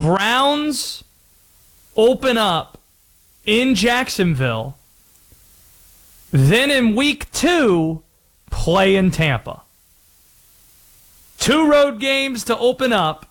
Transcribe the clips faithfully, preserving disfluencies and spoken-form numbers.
Browns open up in Jacksonville. Then in week two, play in Tampa. Two road games to open up.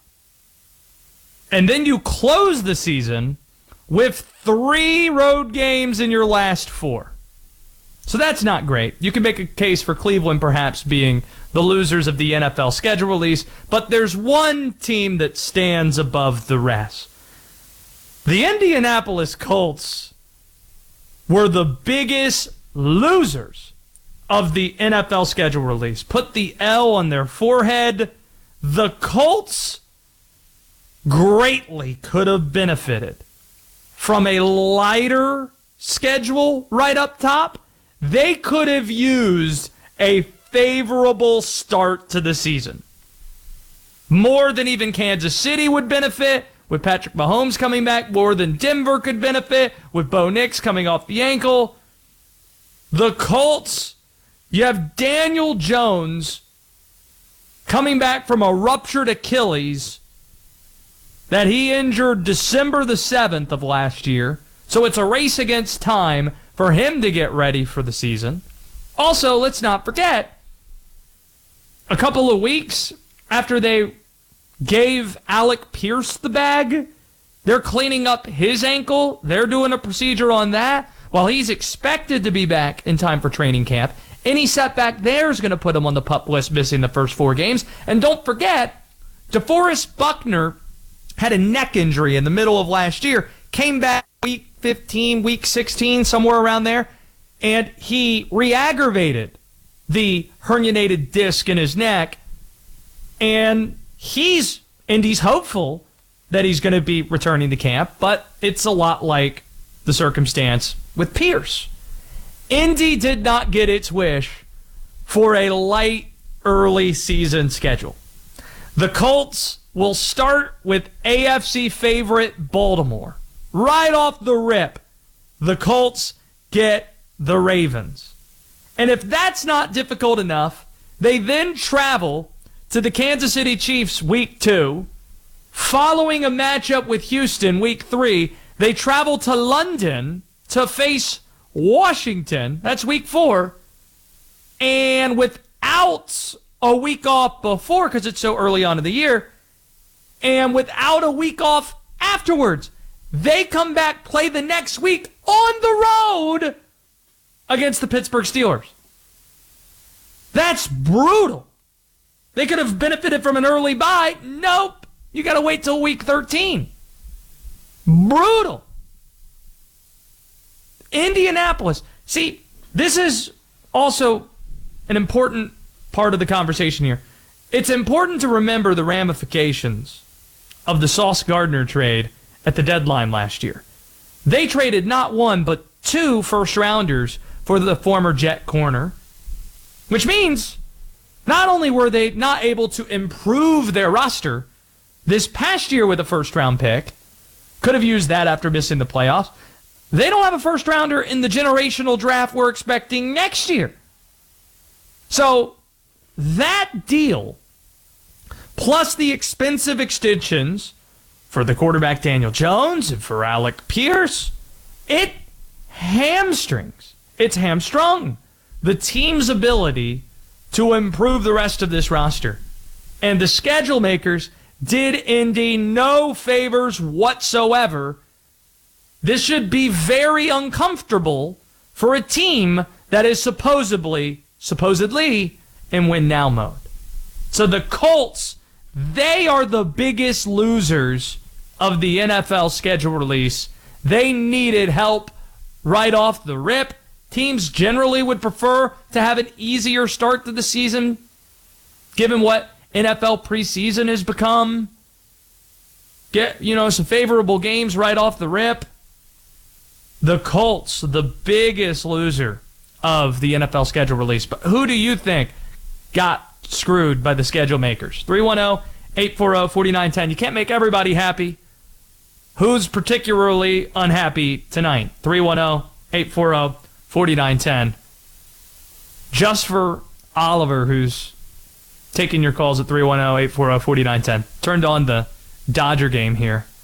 And then you close the season with three road games in your last four. So that's not great. You can make a case for Cleveland perhaps being the losers of the N F L schedule release, but there's one team that stands above the rest. The Indianapolis Colts were the biggest losers of the N F L schedule release. Put the L on their forehead. The Colts greatly could have benefited from a lighter schedule right up top. They could have used a favorable start to the season. More than even Kansas City would benefit, with Patrick Mahomes coming back. More than Denver could benefit, with Bo Nix coming off the ankle. The Colts, you have Daniel Jones coming back from a ruptured Achilles that he injured December the seventh of last year. So it's a race against time for him to get ready for the season. Also, let's not forget, a couple of weeks after they gave Alec Pierce the bag, they're cleaning up his ankle. They're doing a procedure on that while he's expected to be back in time for training camp. Any setback there is going to put him on the PUP list, missing the first four games. And don't forget, DeForest Buckner had a neck injury in the middle of last year, came back week fifteen, week sixteen, somewhere around there, and he re-aggravated the herniated disc in his neck, and he's, Indy's hopeful that he's going to be returning to camp, but it's a lot like the circumstance with Pierce. Indy did not get its wish for a light early season schedule. The Colts will start with A F C favorite Baltimore. Right off the rip, the Colts get the Ravens. And if that's not difficult enough, they then travel to the Kansas City Chiefs week two. Following a matchup with Houston week three, they travel to London to face Washington. That's week four. And without a week off before, because it's so early on in the year, and without a week off afterwards, they come back, play the next week on the road against the Pittsburgh Steelers. That's brutal. They could have benefited from an early bye. Nope. You got to wait till week thirteen. Brutal. Indianapolis. See, this is also an important part of the conversation here. It's important to remember the ramifications of the Sauce Gardner trade at the deadline last year. They traded not one, but two first-rounders for the former Jet corner, which means not only were they not able to improve their roster this past year with a first-round pick, could have used that after missing the playoffs, they don't have a first-rounder in the generational draft we're expecting next year. So that deal, plus the expensive extensions for the quarterback Daniel Jones and for Alec Pierce, it hamstrings, it's hamstrung the team's ability to improve the rest of this roster. And the schedule makers did Indy no favors whatsoever. This should be very uncomfortable for a team that is supposedly, supposedly in win-now mode. So the Colts, they are the biggest losers of the N F L schedule release. They needed help right off the rip. Teams generally would prefer to have an easier start to the season, given what N F L preseason has become. Get, you know, some favorable games right off the rip. The Colts, the biggest loser of the N F L schedule release. But who do you think got screwed by the schedule makers? three one zero, eight four zero, four nine one zero. You can't make everybody happy. Who's particularly unhappy tonight? three one zero, eight four zero, four nine one zero. Just for Oliver, who's taking your calls at three one zero, eight four zero, four nine one zero. Turned on the Dodger game here.